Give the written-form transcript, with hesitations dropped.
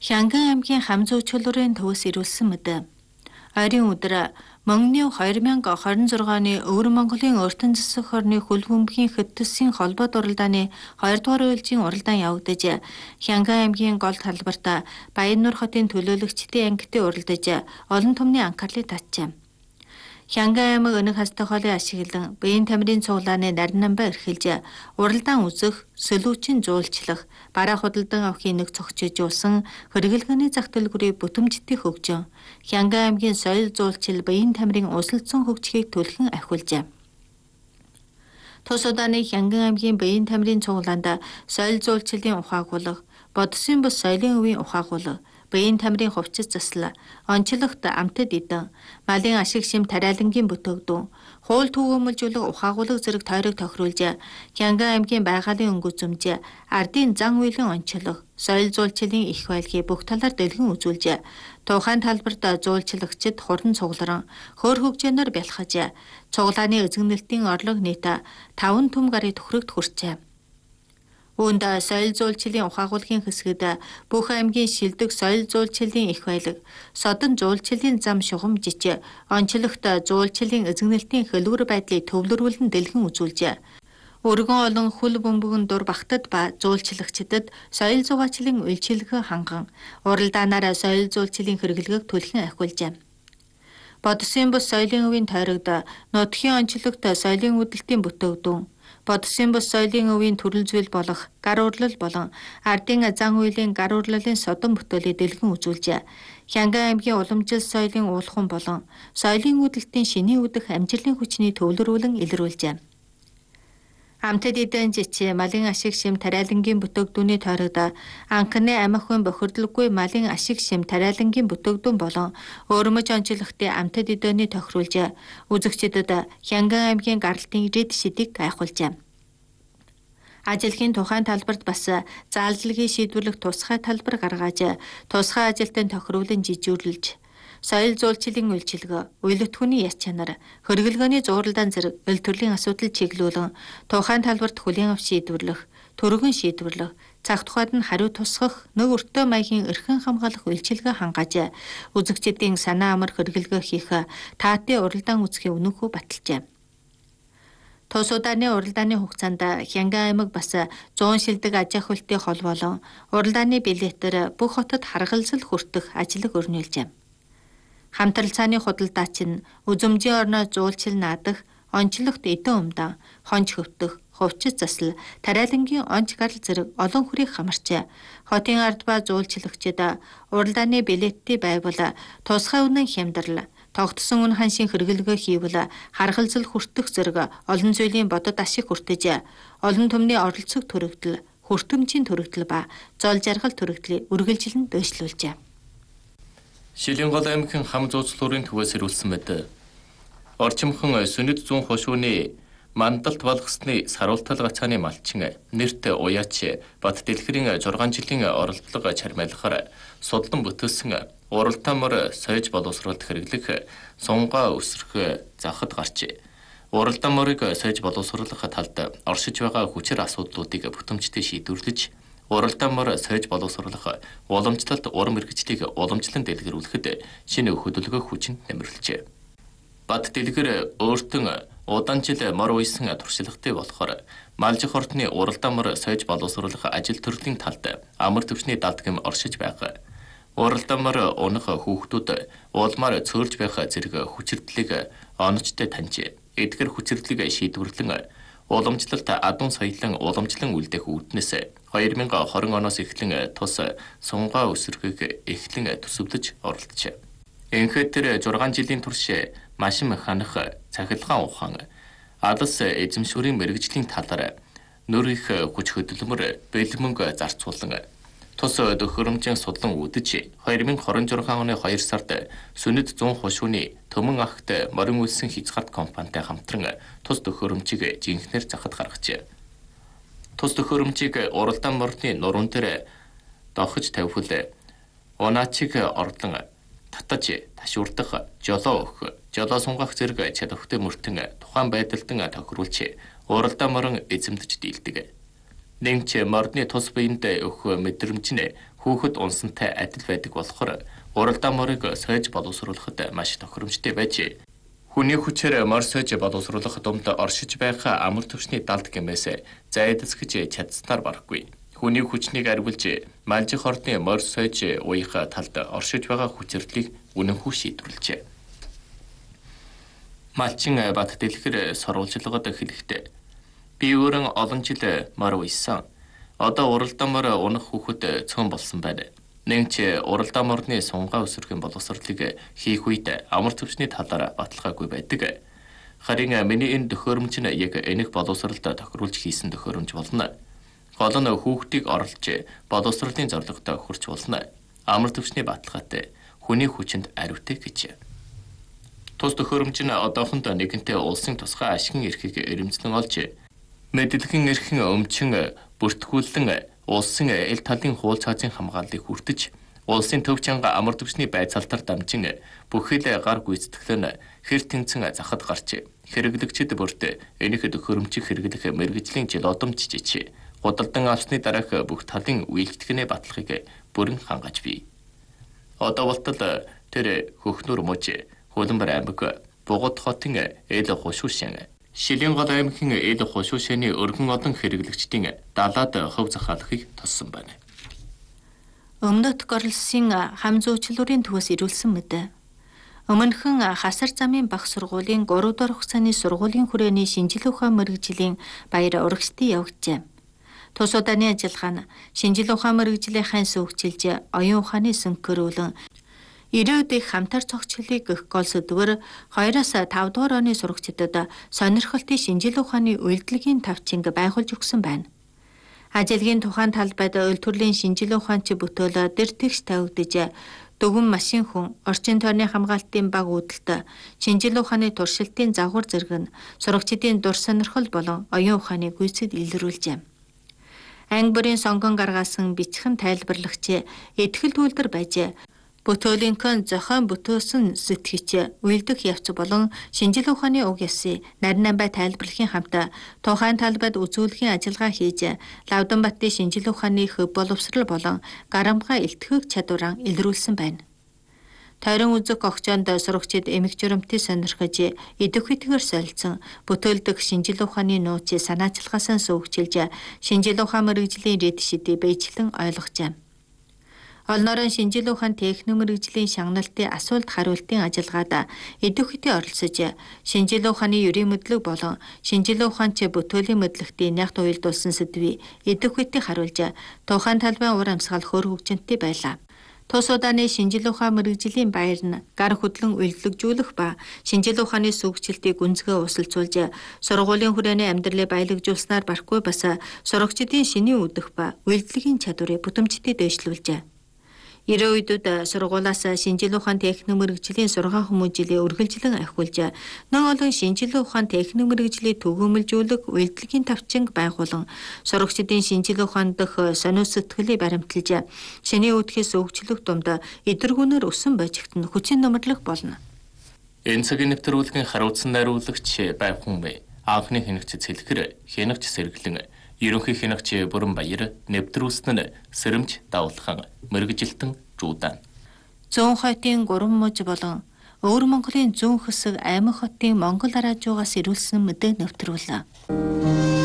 Хянган аймгийн Хамзуу чөлөөрийн төвөөс ирүүлсэн мэд. Ойрын өдөр Мөнгөний 2026 оны Өвөр Монголын Өртөн засаг хорны хөл бөмбөгийн хэдтэсийн холбоо дуралдааны 2 дугаар үйлчийн уралдаан явагдаж, Хянган аймгийн гол талбарт Баяннуур хотын төлөөлөгчдийн ангитын уралдаж олон түмний анхаарлыг татжээ. Хянган аймаг өнөг хасдаг хоолыг ашиглан биеийн тамирын цуглааны нарийнамбаа эрхэлж, уралдаан үзэх, сөлүүчин жуулчлах, бараа худалдан авахын нэг цогцожуулсан хэрэглэгээний зах төлбөрийг бүтэмжтэй хөгжөн, Хянган аймгийн соёл жуулчил биеийн тамирын өсөлтсөн хөгжихийг түлхэн ахиулжээ. Тус удааны Хянган аймгийн биеийн тамирын цуглаанд соёл жуулчлалын ухаагуулга, бодсон бус соёлын өвийн ухаагуулга, биеийн тамирын хувцас засал, онцлогт амтд эдэн, малын ашиг шим тариалангийн бүтээгдэхүүн, хууль түгээмэлжүүлэх ухаагуулга зэрэг тойрог тохируулж, Хянган аймгийн байгалийн өнгө үзэмж, ардын зан үйлийн онцлог, соёл жуулчлалын их байлгийг бүх талаар дэлгэн үзүүлж, тухайн талбарт жуулчлагчид хурдан цугларан, хөр хөгжөөнөөр бялхаж, цуглааны эзэгнэлтийн орлого нийт 5 түм гарыг төхрөгт хүрчээ. Үүнд соёл жуулчлалын ухаагуулгын хэсэгт бүх аймгийн шилдэг соёл жуулчлалын их байлаг, содон жуулчлалын зам шугамжич, онцлогт жуулчлалын эзэгнэлтийн хэлбэр байдлыг төвлөрүүлэн дэлгэн үзүүлж, өргөн олон хөл бөмбөгөн дур багтад ба жуулчлагчдад соёл зугаачлалын үйлчилгээ ханган, уралдаанаар соёл жуулчлалын хэрэглэгээг түлхэн ахиулжээ. Бодсон бус соёлын өвийн тойрогт нутгийн онцлогт соёлын үүдэлтийн бүтээгдэхүүн, бодсон бус соёлын өвийн төрөл зүйл болох гар урлал болон ардын зан үйлийн гар урлалын содон бүтээлийг дэлгэн үзүүлж, Хянган аймгийн уламжил соёлын уулхан болон соёлын үүдэлтийн шинийн үдэх амжилтын хүчний төвлөрүүлэн илрүүлжээ. Амтд эдэн жичи малын ашиг шим тариалангийн бүтээгдэхүүний тойрогт анхны амхын бохирдлоггүй малын ашиг шим тариалангийн бүтээгдэхүүн болон өөрмөж онцлогтын амтд эдэний тохируулж, үзэгчдэд Хянган аймгийн гаралтын рид шидийг гайхуулжээ. Ажилхийн тухайн талбарт бас заалжлагыг шийдвэрлэх тусгай талбар гаргаж, тусгай ажилтан тохируулан жижүүрлэж, соёл жуулчлалын үйлчилгээ, үйлдвэрлэхүүний яс чанар, хэрэглгээний зууралдаан зэрэг эл төрлийн асуудал чиглүүлэн тухайн талбарт хүлээн авч шийдвэрлэх, түргэн шийдвэрлэх, цаг тухайд нь хариу тусгах нэг өртөө маягийн эрхэн хамгаалах үйлчилгээ хангаж, үзэгчдийн санаа амар хэрэглгээ хийх таатын уралдаан үзэхийн үнэнхүү баталжээ. Тус удааны уралдааны хугацаанд Хянган аймаг бас 100 шилдэг аж ахуйлтын хол болон уралдааны билетээр бүх хотод харгалзал хүртэх ажлыг өрнүүлжээ. Хамтралцааны худалдаач нь үзэмжийн орноо жуулчил наадах, онцлогт эдэн өмдөн, хонж хөвтөх, хувцас засал, тариалангийн онц гарал зэрэг олон хүрийг хамарчээ. Хотын ард ба жуулчлагчид уралдааны билетийн байвал тусгай үнэн хямдрал, тогтсон үн ханшийн хэрэглэгээ хийвэл харгалзал хүртэх зэрэг олон зүйлийн бодод ашиг хүртэж, олон түмний оролцог төрөгдөл, хүртэмжийн төрөгдөл ба зол жаргал төрөгдлийг үргэлжлэн дэвшлүүлжээ. Шилэнгол аймгийн Хамзуучлуурын төвөөс ирүүлсэн мэд. Орчимхон сүнэд зүүн хошууны мандалт болгосны саруултал гацааны малчин нэрт уяач Бат дэлгэрийн 6 жилийн оролдлого чармайлахаар судлан бүтээсэн уралдаанмор соёж боловсруулалт хэрэглэх сунгаа өсрөх захад гарчээ. Уралдаанморыг соёж боловсруулах талд оршиж байгаа хүчээр асуудлуудыг бүтэмжтэй шийдвэрлэж, уралдаанмор соёж боловсруулах уламжлалт урам мэргэжлийг уламжлан дэлгэрүүлэхэд шинэ хөдөлгөөх хүчин нэмэрлэжээ. Бат дэлгэр өөртөө удаан жил мор уйсан туршлагатай болохоор малжих хортны уралдаанмор соёж боловсруулах ажил төрлийн талд амар төвчний далдгам оршиж байгаа. Уралдаанмор унах хүүхдүүд улмаар цөөрж байх зэрэг хүчирдлийг онцтой таньж, эдгээр хүчирдлийг шийдвэрлэн уламжлалт адун соёлын уламжлан үлдэх үүднээс 2020 оноос эхлэн тус сунгаа өсрөхийг эхлэн төсөвлөж оролцжээ. Энэхэд тэр 6 жилийн турш машин ханах, цахилгаан ухаан, алс эзэмшүүрийн мэрэгжлийн талаар нөр их хүч хөдөлмөр бэлмэнг зарцуулан тус төхөөрөмжийн судлан үдэж 2026 оны 2 сард сүнэд 100 хошууны Төмөн ахт морин үлсэн хязгаарт компанитай хамтран тус төхөөрөмжийг жинхнээр захад гаргажээ. Тус төхөөрөмжийг уралдаан морны нуруунд дээр дохиж тавьвал унаачиг ордлон татаж ташуурдах, жолоо өгөх, жолоо сунгах зэрэг чадвартай мөртөн тухайн байдалдан тохируулж уралдаан морин эзэмдэж дийлдэг. Нэмч морны тус биеинд өгөх мэдрэмж нь хүүхэд унсантай адил байдаг болохоор уралдаан морыг сойж боловсруулахад маш тохиромжтой байж хүний хүчээр мор сойж боловсруулах думд оршиж байх амар төвчний далд гэмээс зайдасгэж чадсанаар барахгүй. Хүний хүчнийг арвилж малжих ордны мор сойж уяах талд оршиж байгаа хүчирдлийг үнэнхүү шийдвэрлэжээ. Малчин бат дэлгэр сурвалжлагад хэлэхдээ би өөрөн олон жил мор уйсан. Одоо уралдаан мор унах хүүхэд цөөн болсон байна. Нэгч уралдаан морны сунгаа өсөрхийн боловсролыг хийх үед амар төвчний талаар баталгаагүй байдаг. Харин миний энэ төхөөрөмж нь яг энэх боловсролд тохируулж хийсэн төхөөрөмж болно. Гол нь хүүхдийг орлож боловсролын зорилготой хүрч болно. Амар төвчний баталгаатай хүний хүчинд ариутай гэж. Тус төхөөрөмж нь одоохондоо нэгэнтээ улсын тусгай ашигын эрхийг эрэмзнэн олж мэдлэгийн эрхэн өмчин бүртгүүлэн улсын ил талын хууль цаазын хамгааллыг хүртэж улсын төв чанга амар төвчний байцаалтаар дамжин бүхэл гар гүйцэтгэл нь хэр тэнцэн захад гарч хэрэглэгчид бүрт энэх төхөөрөмжийг хэрэглэх мэргэжлийн жил одомж жиж худалдан авсны дараах бүх талын үйлчлэгний баталгааг бүрэн хангаж бий. Одоо болтол тэр Хөхнүр мужи Хөлбөр аймаг Бугут хотын эл хушуушин Шилийн гол аймгийн эл хушуушины өргөн олон хэрэглэгчдийн далаад хөв захиалахыг тоссон байна. Өмнөд Горлсын хам зуучлалын төвөөс ирүүлсэн мэт. Өмнөхөн хасар замын баг сургуулийн 3 дугаар хугацааны сургуулийн хүрээний шинжлэх ухаан мэргэжлийн баяр урагшдын явагджээ. Тус удааны ажиллагаа нь шинжлэх ухаан мэргэжлийнхэн сүйгчилж оюун ухааны сөнхөрүүлэн 90-д их хамтар цогцлыг гэх гол сэдвээр 2-5 дугаар оны сурагчдад сонирхолтой шинжлэх ухааны үйлдэлгийн тавчинг байгуулж өгсөн байна. Ажилгийн тухайн талбайд үйл төрлийн шинжлэх ухаанч бүтээл дэр тэгш тавигдж дөгөн машин хүн орчин тойрны хамгаалтын баг үүдэлт шинжлэх ухааны туршилтын загвар зэрэг нь сурагчдын дур сонирхол болон оюун ухааны гүйцэд илрүүлжээ. Анги бүрийн сонгон гаргасан бичхэн тайлбарлагч этгэл төлдөр байж бүтөөлийнхэн зохион бүтөөсөн сэтгэгч үйлдэх явц болон шинжлэх ухааны уг ёсыг нарийн бай тайлбарлахын хамт тухайн талбайд үзүүлэхийн ажиллагаа хийж Лавданбаттын шинжлэх ухааны хөв боловсрол болон гарамгай илтгэх чадвараа илрүүлсэн байна. Тойрон үзэг огчонд сурагчид эмэг журамтыг сонирхож идэвхтэйгээр солилцсон бүтөөлдөх шинжлэх ухааны нууц санаачлагаасаа сүйгчилж шинжлэх ухаан мэргэжлийн рэд шидийг бэйжлэн ойлгожээ. Олнорын шинжлэх ухаан техник мэргэжлийн шагналтын асуулт хариултын ажиллагаад идэвхтэй оролцож шинжлэх ухааны ерийн мэдлэг болон шинжлэх ухаанч бүтээлийн мэдлэгтийн нягт уялдуулсан сэдвийг идэвхтэй хариулж тухайн талбайн ур амьсгал хөр хөгжинтэй байлаа. Тус удааны шинжлэх ухаан мэргэжлийн баяр нь гар хөдлөн үйлдвэрлэгжүүлэх ба шинжлэх ухааны сүйгчлэлтийг гүнзгий усалцуулж сургуулийн хүрээний амьдралыг баялагжуулснаар барахгүй бас сурагчдын шинийн үдэх ба үйлдвэрлэгийн чадварыг бүтэмжтэй дэвшлүүлжээ. 90 үед сургуулиас шинжлэх ухаан техник мэргэжлийн 6 хүмүүжлийг үргэлжлэн ахиулж нэн олон шинжлэх ухаан техник мэргэжлийг төгөөмөлжүүлэх үйлдвэрлэгийн тавчинг байгуулан сурагчдын шинжлэх ухаан дэх сонио сэтгэлийг баримталж шинийн үдхээс өвчлөх думд эдэргүүнээр өсөн божигт нь хүчин номерлох болно. Энэ цагийн нэвтрүүлгийн хариуцсан найруулагч байх хүн анхны хянагч Цэлхэр хянагч сэргэлэн ерөнхий хянагч Бүрэн Баяр нэвтрүүлсэн нь Сэрэмж Давлхан мэргэжилтэн Жуудан. Зүүн хотын 3 муж болон Өвөр Монголын зүүн хэсэг Аймаг хотын Монгол араажуугаас ирүүлсэн мэдээ нэвтрүүлээ.